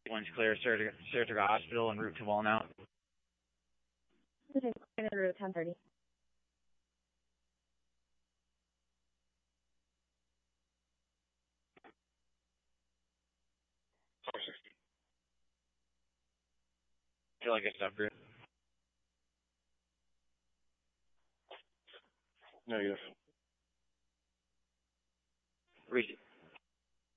One's clear, Saratoga Hospital en route to Walnut. This is en route 1030. Feel like I stopped, Bruce. Negative. Reach